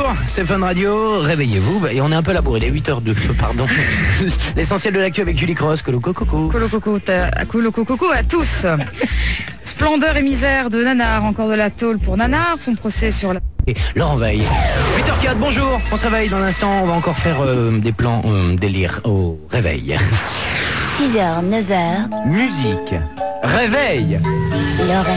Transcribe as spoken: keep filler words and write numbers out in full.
bonjour, c'est Fun Radio, réveillez-vous, et on est un peu labouré, il est huit heures deux, pardon. L'essentiel de l'actu avec Julie Cross, Colo Coco. Colo Coco, Colo Coco à tous. Splendeur et misère de Nanar, encore de la tôle pour Nanar, son procès sur la... Et Laurent Veil. huit heures quatre, bonjour, on se réveille dans l'instant, on va encore faire euh, des plans euh, délire au réveil. six heures, neuf heures. Musique, réveil. L'horaire.